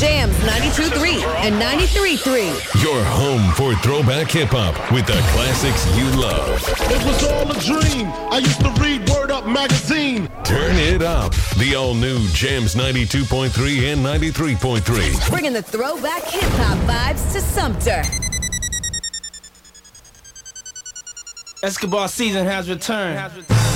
Jams 92.3 and 93.3. Your home for throwback hip-hop with the classics you love. It was all a dream. I used to read Word Up magazine. Turn it up. The all-new Jams 92.3 and 93.3. Bringing the throwback hip-hop vibes to Sumter. Escobar season has returned.